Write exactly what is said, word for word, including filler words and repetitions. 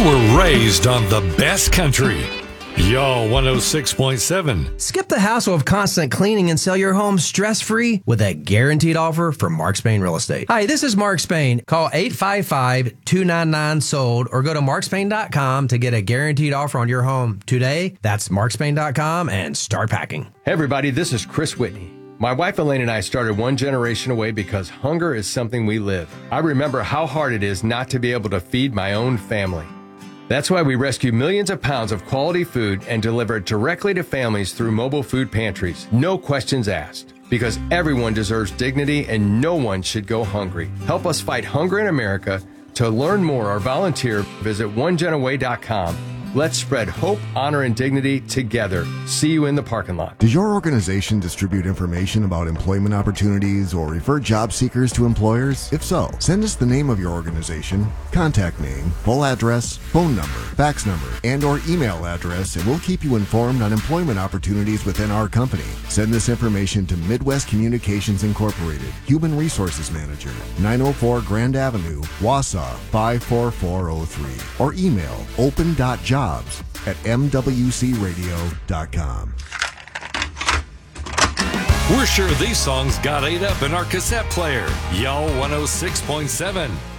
were raised on the best country. Y'all one oh six point seven. Skip the hassle of constant cleaning and sell your home stress-free with a guaranteed offer from Mark Spain Real Estate. Hi, this is Mark Spain. Call eight five five, two nine nine, sold or go to mark spain dot com to get a guaranteed offer on your home today. That's mark spain dot com and start packing. Hey everybody, this is Chris Whitney. My wife Elaine and I started One Generation Away because hunger is something we live. I remember how hard it is not to be able to feed my own family. That's why we rescue millions of pounds of quality food and deliver it directly to families through mobile food pantries. No questions asked. Because everyone deserves dignity and no one should go hungry. Help us fight hunger in America. To learn more or volunteer, visit one gen away dot com. Let's spread hope, honor, and dignity together. See you in the parking lot. Does your organization distribute information about employment opportunities or refer job seekers to employers? If so, send us the name of your organization, contact name, full address, phone number, fax number, and or email address, and we'll keep you informed on employment opportunities within our company. Send this information to Midwest Communications Incorporated, Human Resources Manager, nine oh four Grand Avenue, Wausau, five four four oh three, or email open dot jobs at m w c radio dot com. We're sure these songs got ate up in our cassette player. Y'all one oh six point seven.